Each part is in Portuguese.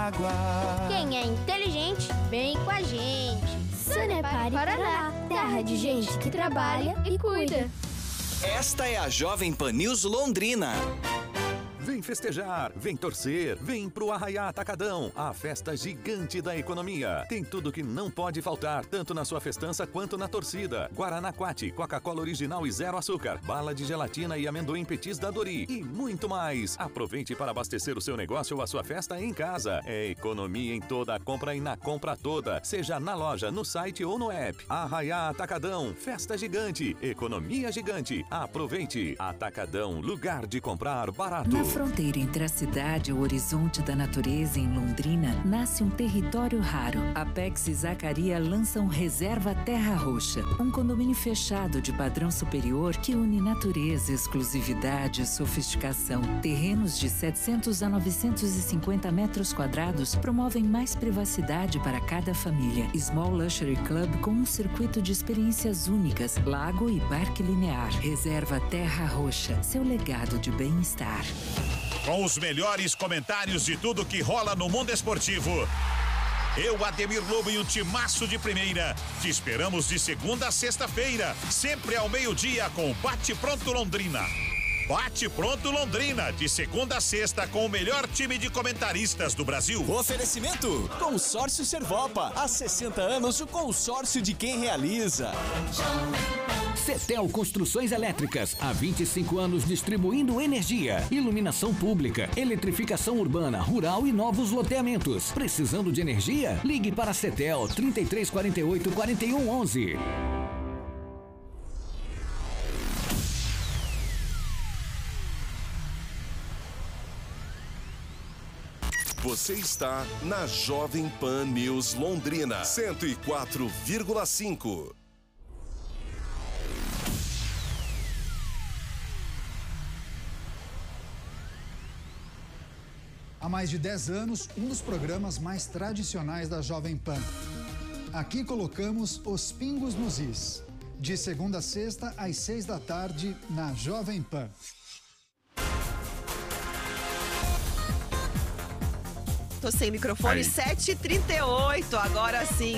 água. Quem é inteligente, vem com a gente. Sanepar Paraná, terra de gente que trabalha e cuida. Esta é a Jovem Pan News Londrina. Vem festejar, vem torcer, vem pro Arraiá Atacadão, a festa gigante da economia. Tem tudo que não pode faltar, tanto na sua festança quanto na torcida. Guaraná Quati, Coca-Cola original e zero açúcar, bala de gelatina e amendoim petis da Dori e muito mais. Aproveite para abastecer o seu negócio ou a sua festa em casa. É economia em toda a compra e na compra toda, seja na loja, no site ou no app. Arraiá Atacadão, festa gigante, economia gigante. Aproveite. Atacadão, lugar de comprar barato. Na fronteira entre a cidade e o horizonte da natureza em Londrina, nasce um território raro. Apex e Zacaria lançam Reserva Terra Roxa, um condomínio fechado de padrão superior que une natureza, exclusividade e sofisticação. Terrenos de 700 a 950 metros quadrados promovem mais privacidade para cada família. Small Luxury Club com um circuito de experiências únicas, lago e parque linear. Reserva Terra Roxa, seu legado de bem-estar. Com os melhores comentários de tudo que rola no mundo esportivo. Eu, Ademir Lobo e um timaço de primeira. Te esperamos de segunda a sexta-feira, sempre ao meio-dia com o Bate Pronto Londrina. Bate Pronto Londrina, de segunda a sexta com o melhor time de comentaristas do Brasil. Oferecimento: Consórcio Servopa. Há 60 anos, o consórcio de quem realiza. Cetel Construções Elétricas, há 25 anos distribuindo energia, iluminação pública, eletrificação urbana, rural e novos loteamentos. Precisando de energia? Ligue para a Cetel 3348-4111. Você está na Jovem Pan News Londrina 104,5. Há mais de 10 anos, um dos programas mais tradicionais da Jovem Pan. Aqui colocamos os pingos nos is. De segunda a sexta, às 6 da tarde, na Jovem Pan. Tô sem microfone, 7h38, agora sim,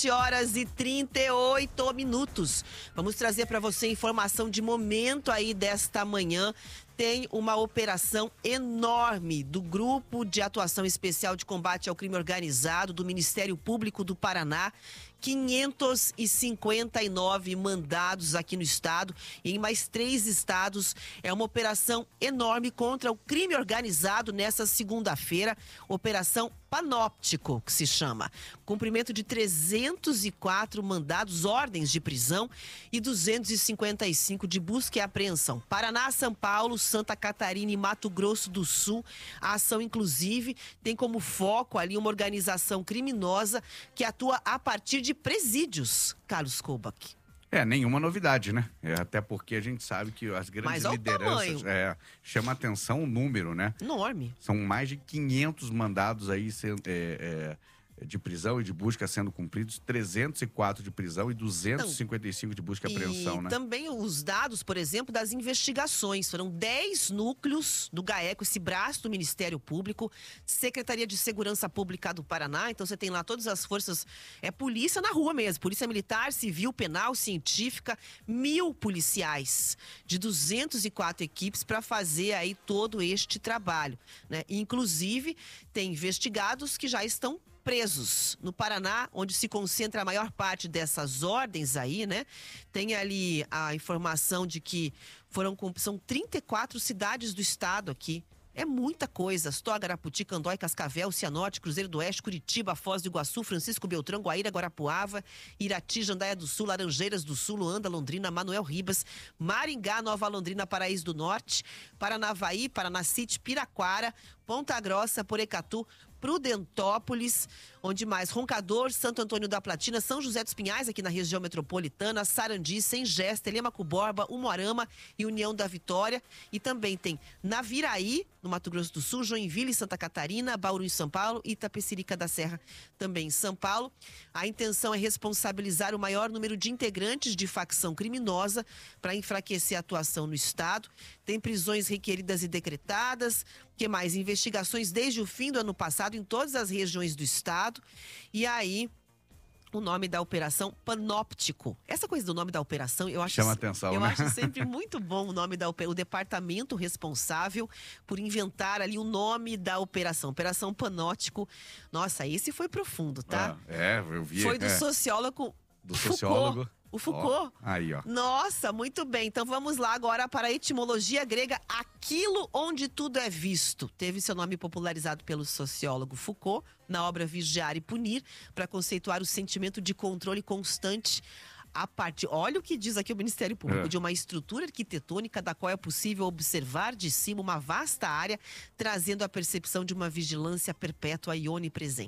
7h38. Vamos trazer para você informação de momento aí desta manhã. Tem uma operação enorme do Grupo de Atuação Especial de Combate ao Crime Organizado do Ministério Público do Paraná. 559 mandados aqui no estado e em mais 3 estados. É uma operação enorme contra o crime organizado nessa segunda-feira. Operação Panóptico, que se chama. Cumprimento de 304 mandados, ordens de prisão e 255 de busca e apreensão. Paraná, São Paulo, Santa Catarina e Mato Grosso do Sul. A ação, inclusive, tem como foco ali uma organização criminosa que atua a partir de presídios, Carlos Kobach. Nenhuma novidade, né? Até porque a gente sabe que as grandes lideranças... chama atenção o número, né? Enorme. São mais de 500 mandados aí de prisão e de busca sendo cumpridos, 304 de prisão e 255 de busca e apreensão, né? Também os dados, por exemplo, das investigações. Foram 10 núcleos do GAECO, esse braço do Ministério Público, Secretaria de Segurança Pública do Paraná. Então você tem lá todas as forças, polícia na rua mesmo, polícia militar, civil, penal, científica, 1.000 policiais de 204 equipes para fazer aí todo este trabalho, né? Inclusive, tem investigados que já estão presos no Paraná, onde se concentra a maior parte dessas ordens aí, né? Tem ali a informação de que são 34 cidades do estado aqui. É muita coisa. Toga, Araputi, Candói, Cascavel, Cianorte, Cruzeiro do Oeste, Curitiba, Foz do Iguaçu, Francisco Beltrão, Guaíra, Guarapuava, Irati, Jandaia do Sul, Laranjeiras do Sul, Luanda, Londrina, Manoel Ribas, Maringá, Nova Londrina, Paraíso do Norte, Paranavaí, Paranacite, Piraquara, Ponta Grossa, Porecatu, Prudentópolis, onde mais? Roncador, Santo Antônio da Platina, São José dos Pinhais, aqui na região metropolitana, Sarandi, Sengesta, Telemaco Borba, Umuarama e União da Vitória. E também tem Naviraí, no Mato Grosso do Sul, Joinville, Santa Catarina, Bauru, em São Paulo e Itapecerica da Serra, também em São Paulo. A intenção é responsabilizar o maior número de integrantes de facção criminosa para enfraquecer a atuação no estado. Tem prisões requeridas e decretadas. Que mais? Investigações desde o fim do ano passado em todas as regiões do estado. E aí, o nome da operação Panóptico. Essa coisa do nome da operação, eu acho... Chama atenção, eu né? acho sempre muito bom o nome o departamento responsável por inventar ali o nome da operação. Operação Panóptico. Nossa, esse foi profundo, tá? Eu vi. Foi do sociólogo... Do sociólogo. Foucault. O Foucault. Aí, ó. Nossa, muito bem. Então vamos lá agora para a etimologia grega, aquilo onde tudo é visto. Teve seu nome popularizado pelo sociólogo Foucault na obra Vigiar e Punir, para conceituar o sentimento de controle constante a partir, olha o que diz aqui o Ministério Público, de uma estrutura arquitetônica da qual é possível observar de cima uma vasta área, trazendo a percepção de uma vigilância perpétua e onipresente.